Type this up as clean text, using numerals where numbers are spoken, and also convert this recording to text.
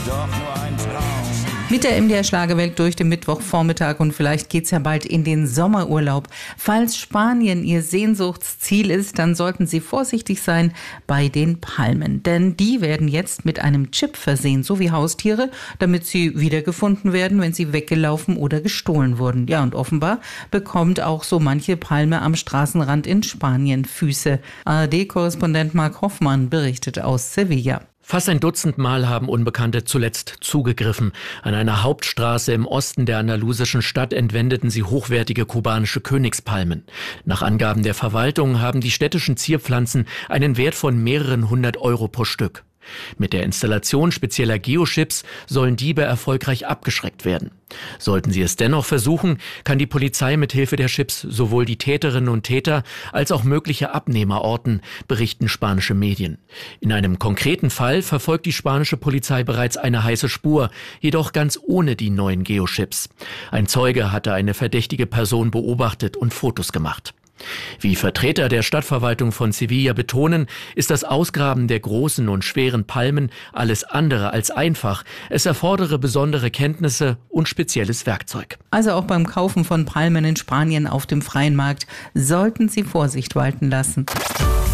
Doch nur ein Traum. Mit der MDR Schlagerwelt durch den Mittwochvormittag und vielleicht geht's ja bald in den Sommerurlaub. Falls Spanien Ihr Sehnsuchtsziel ist, dann sollten Sie vorsichtig sein bei den Palmen. Denn die werden jetzt mit einem Chip versehen, so wie Haustiere, damit sie wiedergefunden werden, wenn sie weggelaufen oder gestohlen wurden. Ja, und offenbar bekommt auch so manche Palme am Straßenrand in Spanien Füße. ARD-Korrespondent Mark Hoffmann berichtet aus Sevilla. Fast ein Dutzend Mal haben Unbekannte zuletzt zugegriffen. An einer Hauptstraße im Osten der andalusischen Stadt entwendeten sie hochwertige kubanische Königspalmen. Nach Angaben der Verwaltung haben die städtischen Zierpflanzen einen Wert von mehreren 100 Euro pro Stück. Mit der Installation spezieller Geochips sollen Diebe erfolgreich abgeschreckt werden. Sollten sie es dennoch versuchen, kann die Polizei mit Hilfe der Chips sowohl die Täterinnen und Täter als auch mögliche Abnehmer orten, berichten spanische Medien. In einem konkreten Fall verfolgt die spanische Polizei bereits eine heiße Spur, jedoch ganz ohne die neuen Geochips. Ein Zeuge hatte eine verdächtige Person beobachtet und Fotos gemacht. Wie Vertreter der Stadtverwaltung von Sevilla betonen, ist das Ausgraben der großen und schweren Palmen alles andere als einfach. Es erfordere besondere Kenntnisse und spezielles Werkzeug. Also auch beim Kaufen von Palmen in Spanien auf dem freien Markt sollten Sie Vorsicht walten lassen.